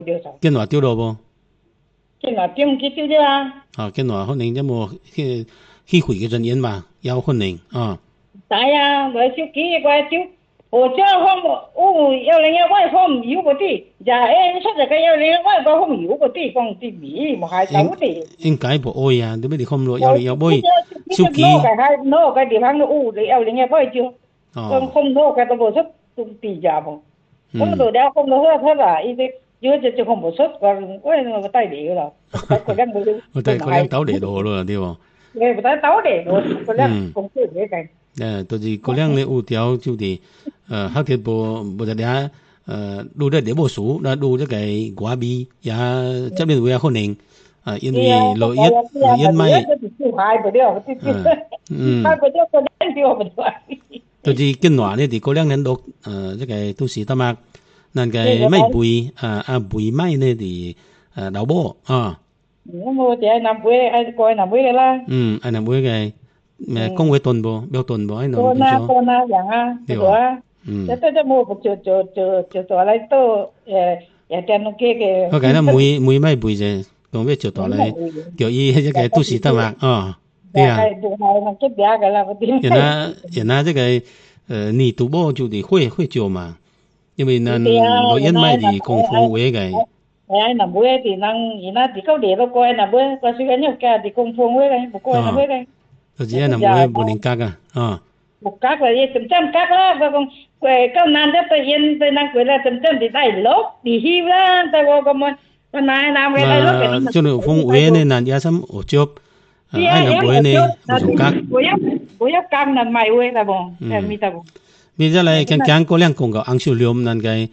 見話丟到不？ 見話點佢丟咗啊？ 見話可能有冇去回嘅人員嘛？有可能啊。 大啊，我手機我手，我這方有人要外方有個地，就出嚟嘅有人外方有個地方啲米，冇係走地。 應該不會啊，你咩地方攞有人要買手機？ 攞個地方都有人要買就，không攞cái đồ xuất tỷ giá mà, không đồ đeo không đồ hết là ý thế, chứ chứ không có xuất còn cái tay để rồi, cái đang 我睇嗰啲斗地度咯，對喎。 你睇斗地度，嗰啲公司嘅計。 就是嗰兩咧有條就係黑鐵部就啲錄得啲部數，那錄咗個畫面，也這邊會有可能因為錄音咪，就是見話咧，啲嗰兩年錄這個都是得嘛，那個咪背背咪咧啲đầu bố mua thì anh làm quê anh coi làm quê là anh làm quê cái mẹ công quê tuần bố béo tuần bố anh nói con na dạng á rồi tôi mua một chỗ lại tôi trên nó kia cái cái nó mùi mấy bụi gì còn biết chỗ lại kiểu y cái tu sĩ ta mạc 对啊 hiện nay这个你读报就得会教嘛因为咱老人买的功夫为个 ai nằm bữa thì năng gì nó thì câu địa đâu coi nằm bữa coi suy nghĩ nhiều cái thì công phu với đây một coi nằm bữa đây rồi chỉ nằm bữa bữa ninh các một các là gì tầm trăm các đó và còn câu nan đó tự nhiên tự năng quên là tầm trăm thì tay lốp thì hiu đó tay có con này làm cái tay lốp cái cho nên phong uế nên là giá sắm ở chốt ai nằm bữa này một các bữa cam là mày uế là bon mi ta bon bây giờ lại càng có lượng công gạo ăn siêu liêm nên cái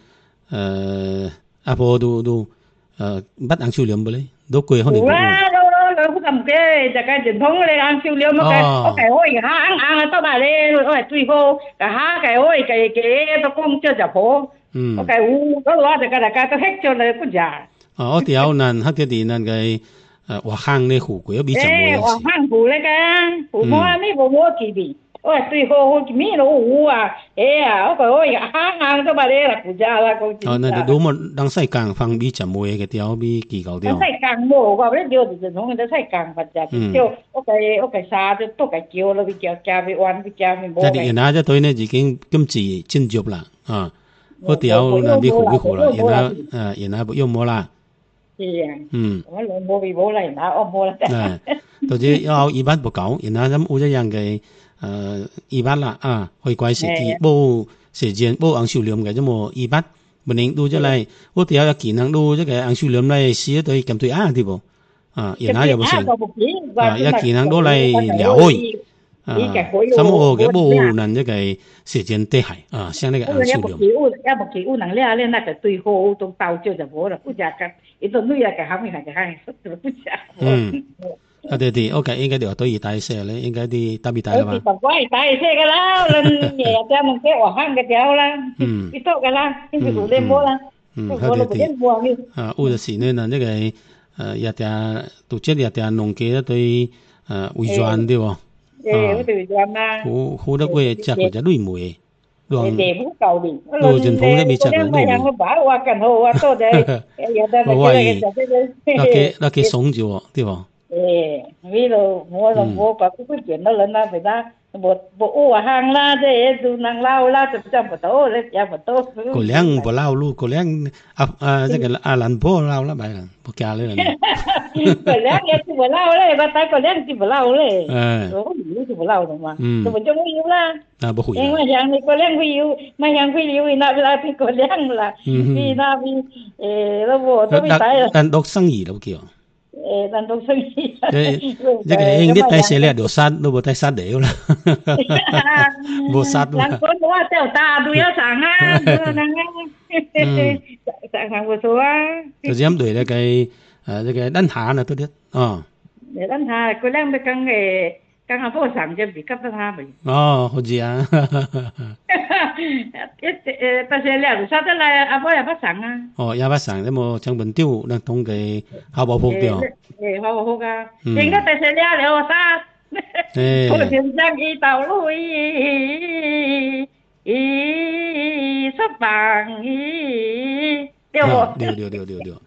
Apo du bắt ăn siêu liêm bữa đấy đâu quê hơn đâu không cầm cái truyền thống này ăn siêu liêm cái ôi ăn tao bà đây rồi tùy vô cái ôi cái tao không chơi chả phố cái có lo thì cái tao hết cho này cũng già thì áo nan hát cái nan cái hoa hang này hủ quế bị chậm rồi hoa hang hủ đấy cái hủ mua mấy bộ mua kỳ bị ôi tùy vô cái mía nó cái ôi ăn tao bà đây là cũng già là cũng nên đúng một đang say càng phăng bị chậm rồi cái tiêu bị kỳ cầu tiêu say càng mồ vào cái điều thì truyền thống người ta say càng vật già tiêu cái xa thì cái kiều là bị kiều bị oan bị kiều bị mồ gia đình nhà cho tôi này chỉ kim chỉ chân chụp là có tiêu là bị khổ là hiện nay bị yêu mồ là có lượng mồ bị bố này nó ôm mồ là tôi chỉ ao y bát bộ cẩu hiện nay dám u cái dạng cái y bát là hồi quay sẽ kỳ bố sẽ diễn bố ăn siêu liêm cái cho mồ y bát mình định đu cho lại có tiêu là kỹ năng đu cho cái ăn siêu liêm này xía tôi cầm tôi thì bộ hiện nay giờ bố sinh ya kỹ năng đu lại léo ôi sắm ô cái bố nằm cho cái sẽ diễn tê hải sang cái ăn siêu liêm một kỹ u năng lẽ lên là cái tùy hồ trong tàu chưa được bố là cũng già cái ít tôi nuôi là cái hông cái hai rất là cũng già thì ok應該就對於大社咧，應該啲特別大啦嘛。 大社嘅啦，你嘢就問嘅話慳嘅條啦，啲多嘅啦，跟住做啲波啦，做到啲波呢。 有時呢，那個日條讀者日條農記對遺傳啲喎。 對遺傳啦。 好多個隻佢就類梅。 地好舊年。 路政府呢邊隻佢類梅。 我把話更好啊，多謝。 那佢sống住喎，對喎。 vì là mua có cái chuyện nó lên là phải ra bộ hàng la thế tu năng lao la chậm chậm vào tố đấy chậm vào tố cô leng bộ lao lu cô leng cái lan bộ lao là bài bộ kia lên cô leng cái gì bộ lao đấy bắt tay cô leng gì bộ lao đấy rồi gì bộ lao rồi mà tôi vẫn chưa yêu la bộ hủy nhưng mà hàng này cô leng yêu mà hàng yêu thì nào là thì cô leng là vì nào vì nó bộ tôi bị tay đang đọc sang gì đâu kiểu đang đọc sang gì cái anh biết tay xe lẹ đồ sát đồ bộ tay sát để yêu là bộ sát là con bố theo ta đuôi sáng á sáng hàng bộ số á tôi dám đuổi là cái đánh hạ là tôi biết để đánh hạ cô đang bị căng hàng phố sáng cho bị cấp đánh hạ vậy hồ gì à ta xe lẹ đồ sát là à bố là phát sáng á ya phát sáng đấy mà trong bình tiêu đang thông cái hào bảo phục tiêu hào bảo phục à chính đó ta xe lẹ để hồ sát thôi thiên giang y tàu lui sắp vàng 對無？ 對。